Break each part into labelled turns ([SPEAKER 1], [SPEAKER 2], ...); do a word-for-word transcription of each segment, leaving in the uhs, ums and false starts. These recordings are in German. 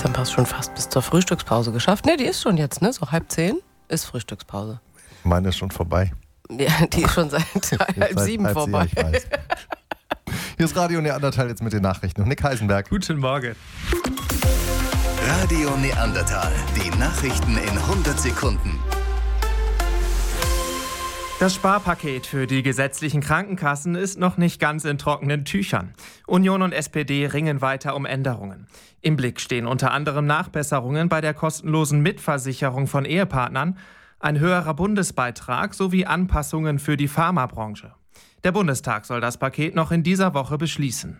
[SPEAKER 1] Jetzt haben wir es schon fast bis zur Frühstückspause geschafft. Ne, die ist schon jetzt, ne? So halb zehn ist Frühstückspause.
[SPEAKER 2] Meine ist schon vorbei.
[SPEAKER 1] Ja, die ist schon seit halb sieben
[SPEAKER 2] seit
[SPEAKER 1] vorbei.
[SPEAKER 2] Sie, ja, ich weiß. Hier ist Radio Neandertal jetzt mit den Nachrichten und Nick Heisenberg.
[SPEAKER 3] Guten Morgen.
[SPEAKER 4] Radio Neandertal, die Nachrichten in hundert Sekunden.
[SPEAKER 3] Das Sparpaket für die gesetzlichen Krankenkassen ist noch nicht ganz in trockenen Tüchern. Union und S P D ringen weiter um Änderungen. Im Blick stehen unter anderem Nachbesserungen bei der kostenlosen Mitversicherung von Ehepartnern, ein höherer Bundesbeitrag sowie Anpassungen für die Pharmabranche. Der Bundestag soll das Paket noch in dieser Woche beschließen.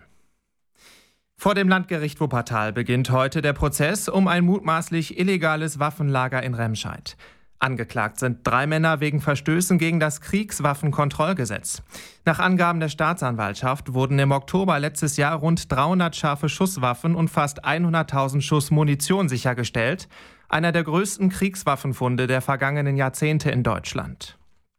[SPEAKER 3] Vor dem Landgericht Wuppertal beginnt heute der Prozess um ein mutmaßlich illegales Waffenlager in Remscheid. Angeklagt sind drei Männer wegen Verstößen gegen das Kriegswaffenkontrollgesetz. Nach Angaben der Staatsanwaltschaft wurden im Oktober letztes Jahr rund dreihundert scharfe Schusswaffen und fast hunderttausend Schuss Munition sichergestellt. Einer der größten Kriegswaffenfunde der vergangenen Jahrzehnte in Deutschland.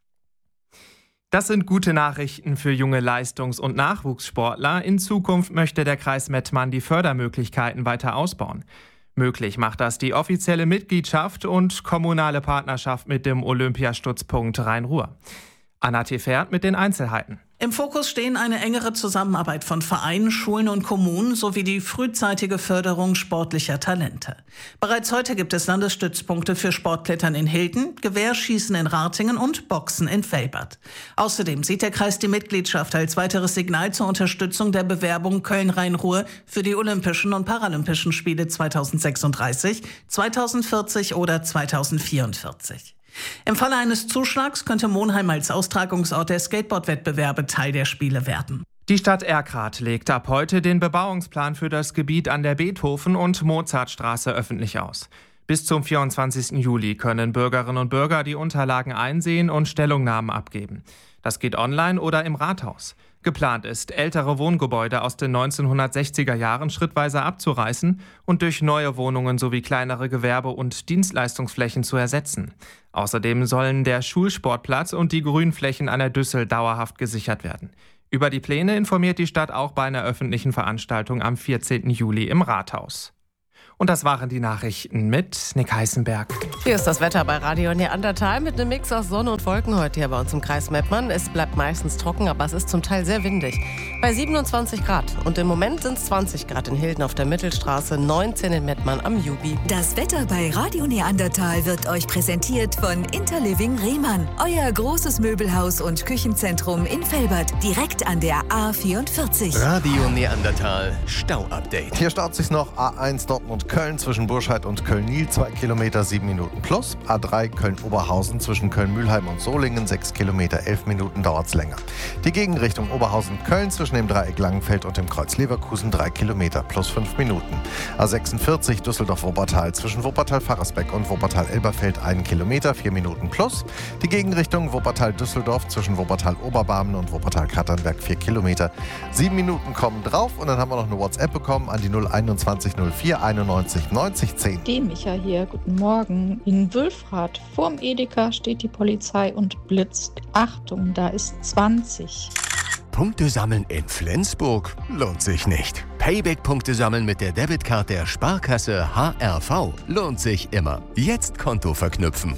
[SPEAKER 3] Das sind gute Nachrichten für junge Leistungs- und Nachwuchssportler. In Zukunft möchte der Kreis Mettmann die Fördermöglichkeiten weiter ausbauen. Möglich macht das die offizielle Mitgliedschaft und kommunale Partnerschaft mit dem Olympiastützpunkt Rhein-Ruhr. Anna Tefert mit den Einzelheiten.
[SPEAKER 5] Im Fokus stehen eine engere Zusammenarbeit von Vereinen, Schulen und Kommunen sowie die frühzeitige Förderung sportlicher Talente. Bereits heute gibt es Landesstützpunkte für Sportklettern in Hilden, Gewehrschießen in Ratingen und Boxen in Velbert. Außerdem sieht der Kreis die Mitgliedschaft als weiteres Signal zur Unterstützung der Bewerbung Köln-Rhein-Ruhr für die Olympischen und Paralympischen Spiele zweitausendsechsunddreißig, zweitausendvierzig oder zweitausendvierundvierzig. Im Falle eines Zuschlags könnte Monheim als Austragungsort der Skateboard-Wettbewerbe Teil der Spiele werden.
[SPEAKER 3] Die Stadt Erkrath legt ab heute den Bebauungsplan für das Gebiet an der Beethoven- und Mozartstraße öffentlich aus. Bis zum vierundzwanzigsten Juli können Bürgerinnen und Bürger die Unterlagen einsehen und Stellungnahmen abgeben. Das geht online oder im Rathaus. Geplant ist, ältere Wohngebäude aus den neunzehnhundertsechziger Jahren schrittweise abzureißen und durch neue Wohnungen sowie kleinere Gewerbe- und Dienstleistungsflächen zu ersetzen. Außerdem sollen der Schulsportplatz und die Grünflächen an der Düssel dauerhaft gesichert werden. Über die Pläne informiert die Stadt auch bei einer öffentlichen Veranstaltung am vierzehnten Juli im Rathaus. Und das waren die Nachrichten mit Nick Heisenberg.
[SPEAKER 1] Hier ist das Wetter bei Radio Neandertal mit einem Mix aus Sonne und Wolken heute hier bei uns im Kreis Mettmann. Es bleibt meistens trocken, aber es ist zum Teil sehr windig. Bei siebenundzwanzig Grad. Und im Moment sind es zwanzig Grad in Hilden auf der Mittelstraße, neunzehn in Mettmann am Jubi.
[SPEAKER 6] Das Wetter bei Radio Neandertal wird euch präsentiert von Interliving Rehmann. Euer großes Möbelhaus und Küchenzentrum in Velbert, direkt an der A vierundvierzig.
[SPEAKER 4] Radio Neandertal Stau-Update.
[SPEAKER 2] Hier staut sich noch A eins Dortmund Köln zwischen Burscheid und Köln-Nil, zwei Kilometer, sieben Minuten plus. A drei Köln-Oberhausen zwischen Köln-Mühlheim und Solingen, sechs Kilometer, elf Minuten dauert's länger. Die Gegenrichtung Oberhausen-Köln zwischen dem Dreieck Langenfeld und dem Kreuz Leverkusen, drei Kilometer, plus fünf Minuten. A sechsundvierzig Düsseldorf-Wuppertal zwischen Wuppertal-Farresbeck und Wuppertal-Elberfeld, einen Kilometer, vier Minuten plus. Die Gegenrichtung Wuppertal-Düsseldorf zwischen Wuppertal-Oberbarmen und Wuppertal-Katernberg, vier Kilometer. sieben Minuten kommen drauf und dann haben wir noch eine WhatsApp bekommen an die null einundzwanzig null vier einundneunzig neunzig zehn.
[SPEAKER 7] Die Micha hier, guten Morgen. In Wülfrath vorm Edeka steht die Polizei und blitzt. Achtung, da ist zwanzig.
[SPEAKER 4] Punkte sammeln in Flensburg lohnt sich nicht. Payback-Punkte sammeln mit der Debitcard der Sparkasse H R V lohnt sich immer. Jetzt Konto verknüpfen.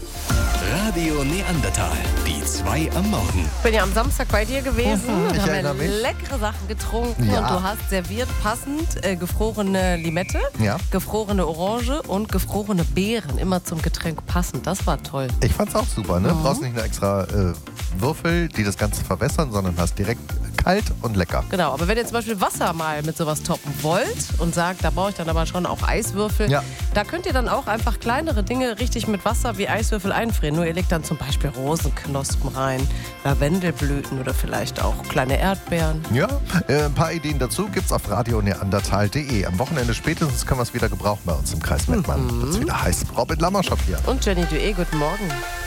[SPEAKER 4] Radio Neandertal, die zwei am Morgen.
[SPEAKER 1] Ich bin ja am Samstag bei dir gewesen
[SPEAKER 2] Mhm,
[SPEAKER 1] und
[SPEAKER 2] ich
[SPEAKER 1] haben
[SPEAKER 2] erinnere
[SPEAKER 1] ja
[SPEAKER 2] mich.
[SPEAKER 1] leckere Sachen getrunken.
[SPEAKER 2] Ja.
[SPEAKER 1] Und du hast serviert passend äh, gefrorene Limette,
[SPEAKER 2] Ja.
[SPEAKER 1] gefrorene Orange und gefrorene Beeren. Immer zum Getränk passend. Das war toll.
[SPEAKER 2] Ich fand's auch super, ne?
[SPEAKER 1] Mhm.
[SPEAKER 2] Brauchst nicht nur extra äh, Würfel, die das Ganze verwässern, sondern hast direkt kalt und lecker.
[SPEAKER 1] Genau, aber wenn ihr zum Beispiel Wasser mal mit sowas toppen wollt und sagt, da brauche ich dann aber schon auch Eiswürfel,
[SPEAKER 2] Ja.
[SPEAKER 1] da könnt ihr dann auch einfach kleinere Dinge richtig mit Wasser wie Eiswürfel einfrieren. Nur ihr legt dann zum Beispiel Rosenknospen rein, Lavendelblüten oder vielleicht auch kleine Erdbeeren.
[SPEAKER 2] Ja, äh, ein paar Ideen dazu gibt's auf radio neandertal punkt de. Am Wochenende spätestens können wir es wieder gebrauchen bei uns im Kreis Mettmann.
[SPEAKER 1] Mhm.
[SPEAKER 2] Wird's wieder heiß. Robin Lammerschop hier.
[SPEAKER 1] Und Jenny Dué, guten Morgen.